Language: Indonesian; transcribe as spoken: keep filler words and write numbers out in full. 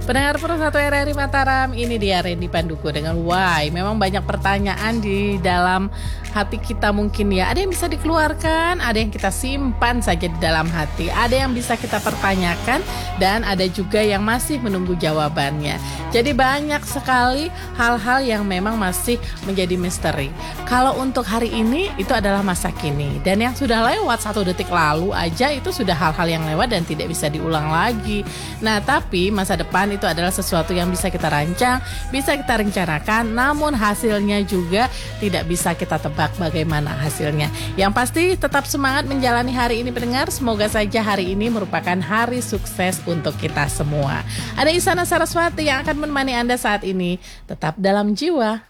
Pendengar Pro satu R R I Mataram, ini dia Randy Panduko dengan Why. Memang banyak pertanyaan di dalam hati kita mungkin ya. Ada yang bisa dikeluarkan, ada yang kita simpan saja di dalam hati, ada yang bisa kita pertanyakan, dan ada juga yang masih menunggu jawabannya. Jadi banyak sekali hal-hal yang memang masih menjadi misteri. Kalau untuk hari ini, itu adalah masa kini. Dan yang sudah lewat satu detik lalu aja, itu sudah hal-hal yang lewat dan tidak bisa diulang lagi. Nah, tapi masa depan itu adalah sesuatu yang bisa kita rancang, bisa kita rencanakan, namun hasilnya juga tidak bisa kita tebak bagaimana hasilnya. Yang pasti tetap semangat menjalani hari ini pendengar. Semoga saja hari ini merupakan hari sukses untuk kita semua. Ada Isana Saraswati yang akan menemani Anda saat ini. Tetap dalam jiwa.